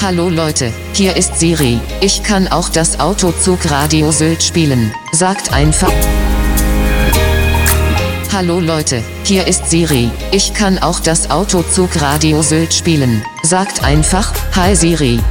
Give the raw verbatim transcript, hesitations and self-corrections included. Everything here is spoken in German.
Hallo Leute, hier ist Siri. Ich kann auch das Autozug-Radio Sylt spielen. Sagt einfach. Hallo Leute, hier ist Siri. Ich kann auch das Autozug-Radio Sylt spielen. Sagt einfach, Hi Siri.